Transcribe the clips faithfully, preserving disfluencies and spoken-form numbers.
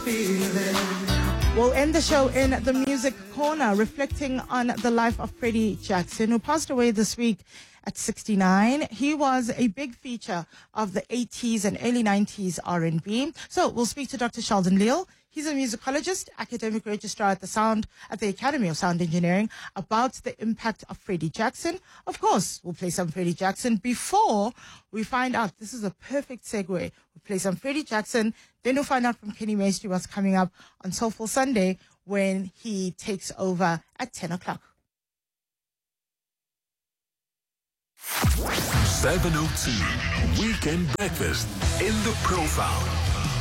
We'll end the show in the music corner, reflecting on the life of Freddie Jackson, who passed away this week at sixty-nine. He was a big feature of the eighties and early nineties R and B. So we'll speak to Doctor Sheldon Leal. He's a musicologist, academic registrar at the Sound at the Academy of Sound Engineering, about the impact of Freddie Jackson. Of course, we'll play some Freddie Jackson before we find out. This is a perfect segue. We'll play some Freddie Jackson. Then we'll find out from Kenny Maestri what's coming up on Soulful Sunday when he takes over at ten o'clock. seven oh two Weekend Breakfast in the Profile.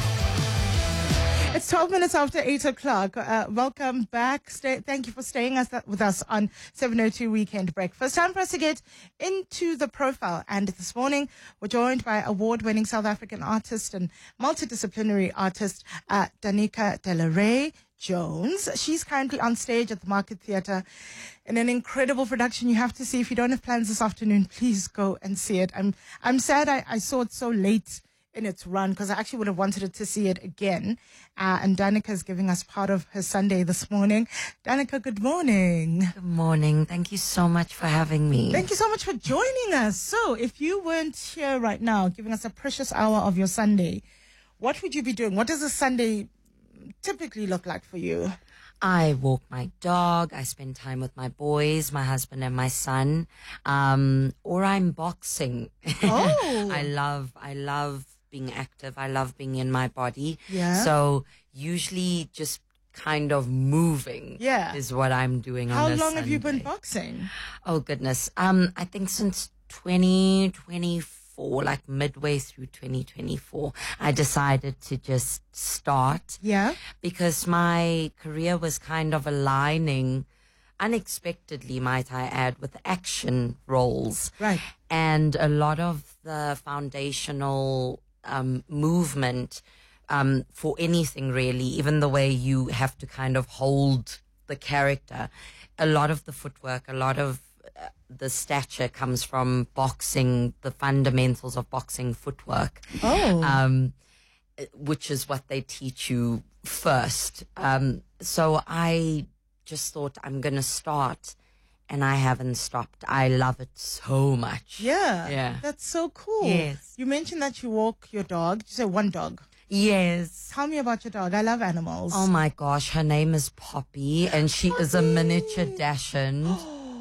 It's twelve minutes after eight o'clock. Uh, welcome back. Stay, thank you for staying us, with us on seven oh two Weekend Breakfast. Time for us to get into the profile. And this morning, we're joined by award-winning South African artist and multidisciplinary artist, uh, Danica De La Rey Jones. She's currently on stage at the Market Theatre in an incredible production you have to see. If you don't have plans this afternoon, please go and see it. I'm, I'm sad I, I saw it so late in its run, because I actually would have wanted it to see it again. Uh, and Danica is giving us part of her Sunday this morning. Danica, good morning. Good morning. Thank you so much for having me. Thank you so much for joining us. So if you weren't here right now, giving us a precious hour of your Sunday, what would you be doing? What does a Sunday typically look like for you? I walk my dog. I spend time with my boys, my husband and my son. Um, or I'm boxing. Oh. I love, I love being active. I love being in my body. Yeah. So usually just kind of moving Yeah. is what I'm doing How on a long have you been Sunday. boxing? Oh goodness. Um, I think since twenty twenty-four, like midway through twenty twenty-four, I decided to just start. Yeah. Because my career was kind of aligning unexpectedly, might I add, with action roles. Right. And a lot of the foundational um, movement um, for anything really, even the way you have to kind of hold the character, a lot of the footwork, a lot of uh, the stature comes from boxing, the fundamentals of boxing footwork. Oh. Um, which is what they teach you first. Um, so I just thought I'm going to start, and I haven't stopped. I love it so much. Yeah. Yeah. That's so cool. Yes. You mentioned that you walk your dog. Did you say one dog? Yes. Tell me about your dog. I love animals. Oh my gosh, her name is Poppy, and she is a miniature Dachshund.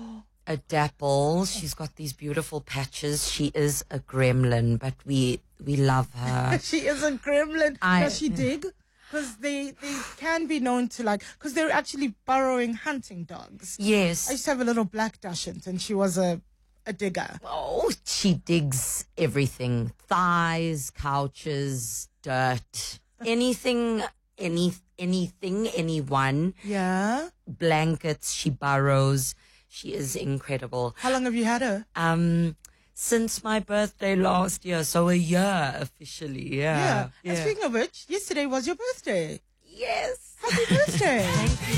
A dapple. She's got these beautiful patches. She is a gremlin, but we we love her. She is a gremlin. I- Does she dig? Because they, they can be known to like, because they're actually burrowing hunting dogs. I Yes. used to have a little black Dachshund, and she was a, a digger. Oh, she digs everything. Thighs, couches, dirt, anything, any, anything, anyone. Yeah. Blankets, she burrows. She is incredible. How long have you had her? Um, since my birthday last year, so a year officially, yeah. And speaking of which, yesterday was your birthday. Yes. Happy birthday.